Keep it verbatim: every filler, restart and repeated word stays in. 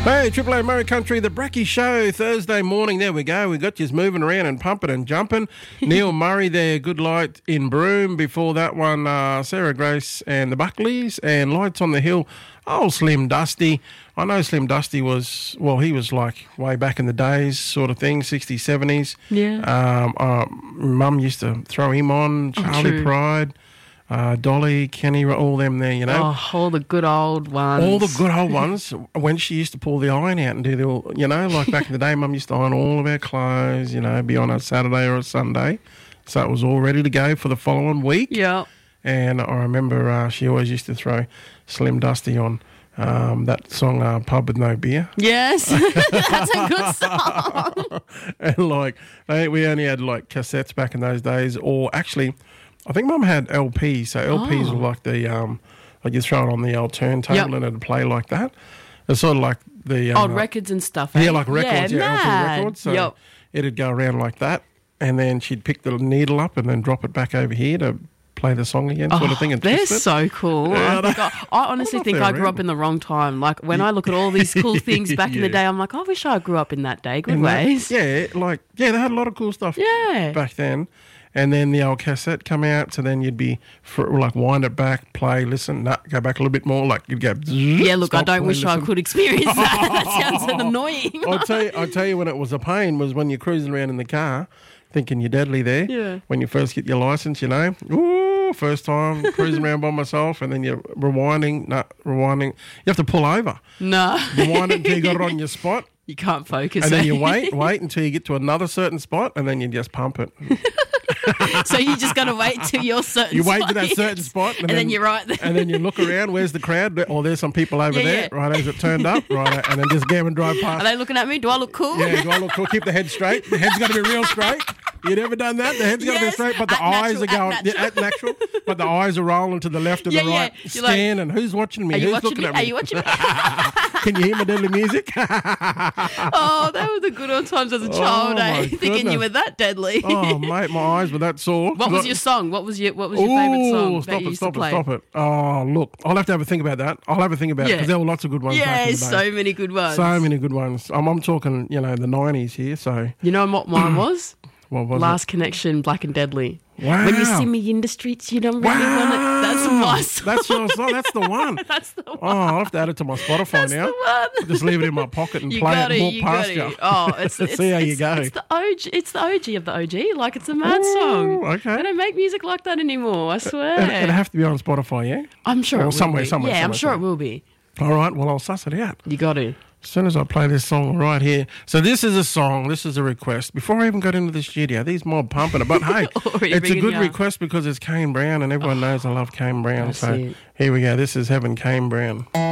Hey, Triple A Murray Country, the Bracky Show, Thursday morning. There we go. We got you moving around and pumping and jumping. Neil Murray there, Good Light in Broome. Before that one, uh, Sarah Grace and the Buckleys and Lights on the Hill. Oh, Slim Dusty. I know Slim Dusty was, well, he was like way back in the days sort of thing, sixties, seventies. Yeah. Um, uh, Mum used to throw him on, Charlie Oh, Pride. Uh, Dolly, Kenny, all them there, you know. Oh, all the good old ones. All the good old ones. When she used to pull the iron out and do the, you know, like back in the day, Mum used to iron all of our clothes, you know, be on a Saturday or a Sunday. So it was all ready to go for the following week. Yeah. And I remember uh, she always used to throw Slim Dusty on um, that song, uh, Pub With No Beer. Yes. That's a good song. And like, they, we only had like cassettes back in those days, or actually, I think Mum had L Ps, so L Ps Oh. were like the, um, like you throw it on the old turntable Yep. and it'd play like that. It's sort of like the... Uh, Old records and stuff. Eh? Yeah, like records, yeah, L P mad. records. So Yep. it'd go around like that, and then she'd pick the needle up and then drop it back over here to play the song again, sort of thing. And They're twist it. so cool. Yeah, I, think I, I honestly I think they're I grew up around. in the wrong time. Like when I look at all these cool things back in the Yeah. day, I'm like, I wish I grew up in that day. Good And that- ways. yeah, like, yeah, they had a lot of cool stuff Yeah. back then. And then the old cassette come out, so then you'd be, for, like, wind it back, play, listen, nah, go back a little bit more, like, you'd go... Yeah, look, I stop, don't play, wish I listen. could experience that. That sounds annoying. I'll tell you, I'll tell you when it was a pain was when you're cruising around in the car, thinking you're deadly there. Yeah. When you first get your license, you know, ooh, first time cruising around by myself, and then you're rewinding, no, rewinding. You have to pull over. No. Rewind it until you got it on your spot, You can't focus. and then eh? you wait, wait until you get to another certain spot, and then you just pump it. So you just got to wait till your certain You wait spot to that hits, certain spot, and, then, you're right there. And then you look around. Where's the crowd? Oh, there's some people over Yeah, there. yeah. Right, as it turned up. Right, and then just go and drive past. Are they looking at me? Do I look cool? Yeah, do I look cool? Keep the head straight. The head's got to be real straight. You never done that? The head's got to be Yes, straight, but the at eyes natural, are going at yeah, at natural. But the eyes are rolling to the left and Yeah, the yeah. right. You're like, Scan and who's watching me? Are you who's watching looking me? at Are me? you watching me? Can you hear my deadly music? Oh, that was the good old times as a child, Oh, eh? my Thinking you goodness. were that deadly. Oh, mate, my eyes were that sore. What was Got- your song? What was your What was your favourite song Ooh, that stop you it, used stop to it, play? stop it. Oh, look, I'll have to have a think about that. I'll have a think about it Yeah. because there were lots of good ones back Yeah, in the day. so many good ones. So many good ones. I'm, I'm talking, you know, the nineties here, so You know what mine was? what was Last Connection, Black and Deadly. it? Wow. When you see me in the streets, you don't really Wow. want it. That's my song. That's your song. That's the one. That's the one. Oh, I'll have to add it to my Spotify That's now. the one. Just leave it in my pocket and You play got it it, and walk you past got you. it. Oh, it's, it's, See how you it's, go. It's the O G. It's the O G of the O G. Like it's a mad Ooh, song. okay. They don't make music like that anymore. I swear. It, it'd have to be on Spotify, yeah? I'm sure Or it will somewhere, be. somewhere, Yeah, I'm somewhere, sure somewhere. it will be. All right, well, I'll suss it out. You got to. As soon as I play this song right here. So this is a song, this is a request. Before I even got into the studio, these mob pumping it. But hey, Already it's a ringing good you. request because it's Kane Brown and everyone knows I love Kane Brown. That's So it. here we go. This is Heaven Kane Brown.